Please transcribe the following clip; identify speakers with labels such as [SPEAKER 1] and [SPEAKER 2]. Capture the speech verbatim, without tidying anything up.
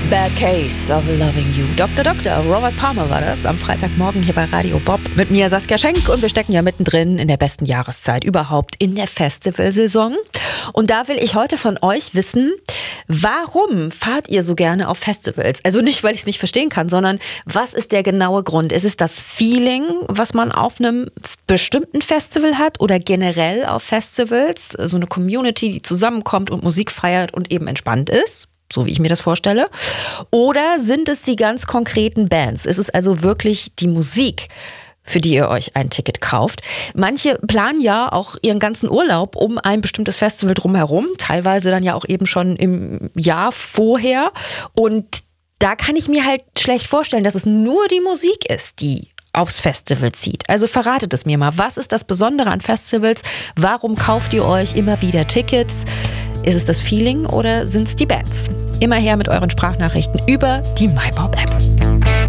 [SPEAKER 1] Bad Case of Loving You. Doktor Doktor Robert Palmer war das am Freitagmorgen hier bei Radio Bob. Mit mir Saskia Schenk und wir stecken ja mittendrin in der besten Jahreszeit überhaupt in der Festivalsaison. Und da will ich heute von euch wissen, warum fahrt ihr so gerne auf Festivals? Also nicht, weil ich es nicht verstehen kann, sondern was ist der genaue Grund? Ist es das Feeling, was man auf einem bestimmten Festival hat oder generell auf Festivals? So eine Community, die zusammenkommt und Musik feiert und eben entspannt ist? So wie ich mir das vorstelle. Oder sind es die ganz konkreten Bands? Ist es also wirklich die Musik, für die ihr euch ein Ticket kauft? Manche planen ja auch ihren ganzen Urlaub um ein bestimmtes Festival drumherum, teilweise dann ja auch eben schon im Jahr vorher. Und da kann ich mir halt schlecht vorstellen, dass es nur die Musik ist, die aufs Festival zieht. Also verratet es mir mal. Was ist das Besondere an Festivals? Warum kauft ihr euch immer wieder Tickets? Ist es das Feeling oder sind es die Bands? Immer her mit euren Sprachnachrichten über die MyBob-App.